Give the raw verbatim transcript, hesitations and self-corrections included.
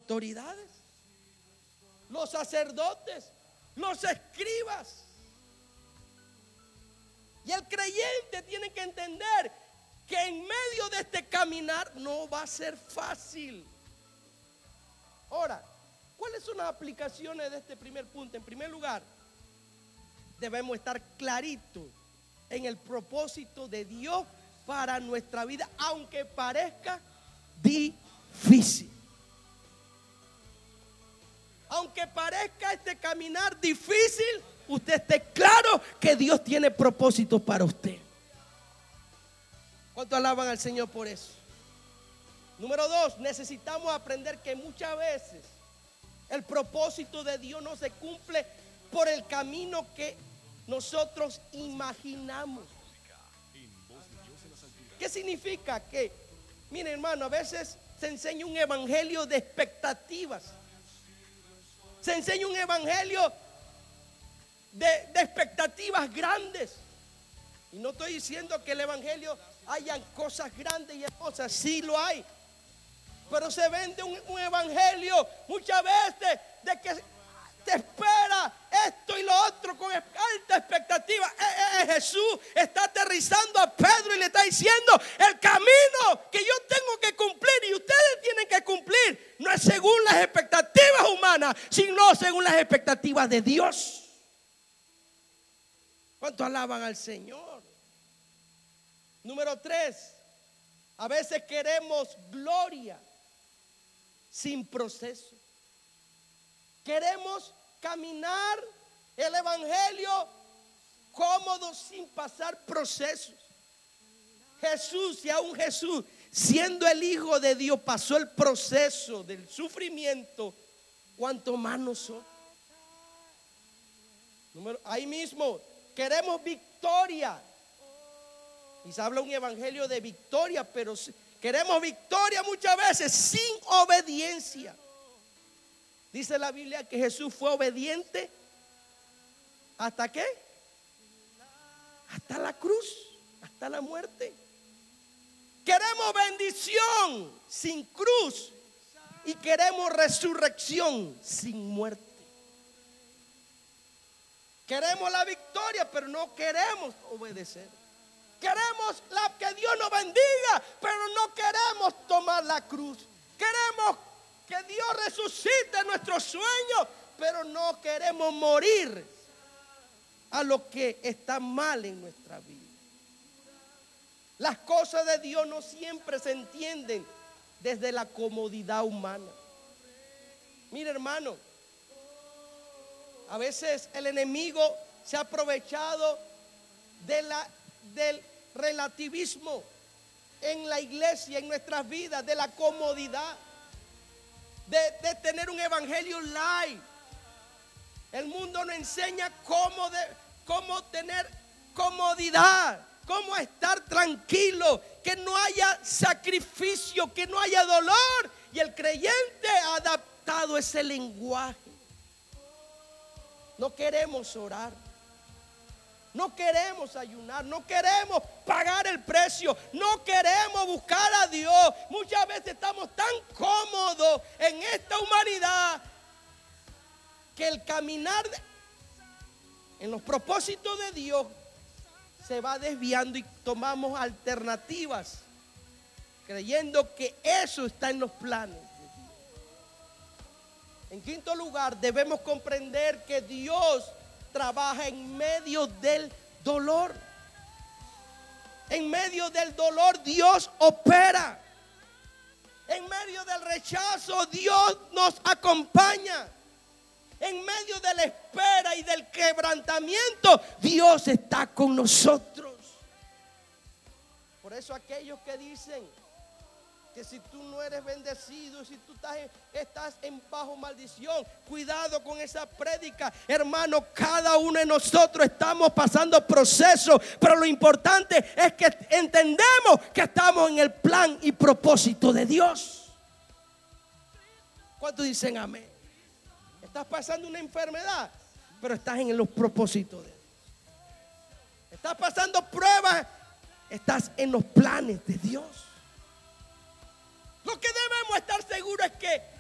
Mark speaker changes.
Speaker 1: autoridades, los sacerdotes, los escribas. Y el creyente tiene que entender que en medio de este caminar no va a ser fácil. Ahora, ¿cuáles son las aplicaciones de este primer punto? En primer lugar, debemos estar claritos en el propósito de Dios para nuestra vida, aunque parezca difícil. Aunque parezca este caminar difícil, usted esté claro que Dios tiene propósitos para usted. ¿Cuánto alaban al Señor por eso? Número dos, necesitamos aprender que muchas veces el propósito de Dios no se cumple por el camino que nosotros imaginamos. ¿Qué significa? Que, miren hermano, a veces se enseña un evangelio de expectativas. Se enseña un evangelio de, de expectativas grandes. Y no estoy diciendo que el evangelio hayan cosas grandes y hermosas, sí lo hay. Pero se vende un, un evangelio muchas veces de que te espera esto y lo otro con alta expectativa. Eh, eh, eh, Jesús está aterrizando a Pedro y le está diciendo: el camino que yo tengo que cumplir y ustedes tienen que cumplir no es según las expectativas humanas, sino según las expectativas de Dios. ¿Cuánto alaban al Señor? Número tres, a veces queremos gloria sin proceso. Queremos caminar el evangelio cómodo sin pasar procesos. Jesús, y aún Jesús, siendo el Hijo de Dios, pasó el proceso del sufrimiento, cuanto más nosotros. Número, ahí mismo queremos victoria. Y se habla un evangelio de victoria, pero queremos victoria muchas veces sin obediencia. Dice la Biblia que Jesús fue obediente. ¿Hasta qué? Hasta la cruz, hasta la muerte. Queremos bendición sin cruz y queremos resurrección sin muerte. Queremos la victoria, pero no queremos obedecer. Queremos la, que Dios nos bendiga, pero no queremos tomar la cruz. Queremos que Dios resucite nuestros sueños, pero no queremos morir a lo que está mal en nuestra vida. Las cosas de Dios no siempre se entienden desde la comodidad humana. Mire, hermano, a veces el enemigo se ha aprovechado de la, del relativismo en la iglesia, en nuestras vidas, de la comodidad, de, de tener un evangelio light. El mundo nos enseña cómo, de, cómo tener comodidad, cómo estar tranquilo, que no haya sacrificio, que no haya dolor. Y el creyente ha adaptado ese lenguaje. No queremos orar, no queremos ayunar, no queremos pagar el precio, no queremos buscar a Dios. Muchas veces estamos tan cómodos en esta humanidad que el caminar en los propósitos de Dios se va desviando y tomamos alternativas, creyendo que eso está en los planes de Dios. En quinto lugar, debemos comprender que Dios trabaja en medio del dolor. En medio del dolor Dios opera. En medio del rechazo Dios nos acompaña. En medio de la espera y del quebrantamiento Dios está con nosotros. Por eso aquellos que dicen que si tú no eres bendecido, si tú estás en, estás en bajo maldición, cuidado con esa prédica, hermano. Cada uno de nosotros estamos pasando procesos, pero lo importante es que entendemos que estamos en el plan y propósito de Dios. ¿Cuántos dicen amén? Estás pasando una enfermedad, pero estás en los propósitos de Dios. Estás pasando pruebas, estás en los planes de Dios. Lo que debemos estar seguros es que